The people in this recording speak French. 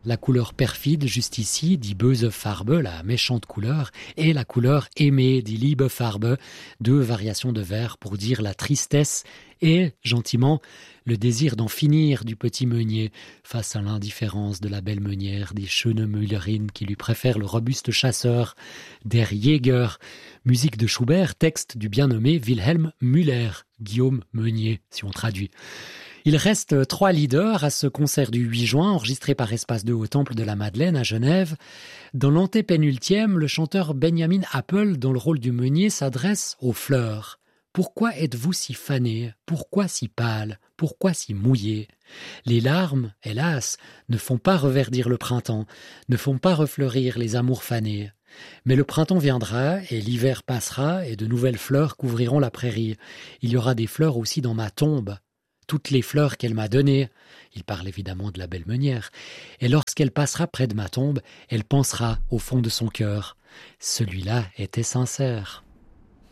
La couleur perfide, juste ici, die böse Farbe, la méchante couleur, et la couleur aimée, die liebe Farbe, deux variations de vers pour dire la tristesse et, gentiment, le désir d'en finir du petit meunier face à l'indifférence de la belle meunière, des schöne Müllerin qui lui préfère le robuste chasseur, der Jäger, musique de Schubert, texte du bien nommé Wilhelm Müller, Guillaume Meunier, si on traduit. Il reste 3 leaders à ce concert du 8 juin, enregistré par Espace 2 au Temple de la Madeleine à Genève. Dans l'antépénultième, le chanteur Benjamin Appel, dans le rôle du meunier, s'adresse aux fleurs. Pourquoi êtes-vous si fané? Pourquoi si pâle? Pourquoi si mouillé? Les larmes, hélas, ne font pas reverdir le printemps, ne font pas refleurir les amours fanées. Mais le printemps viendra et l'hiver passera et de nouvelles fleurs couvriront la prairie. Il y aura des fleurs aussi dans ma tombe. Toutes les fleurs qu'elle m'a données, il parle évidemment de la belle meunière, et lorsqu'elle passera près de ma tombe, elle pensera au fond de son cœur. Celui-là était sincère.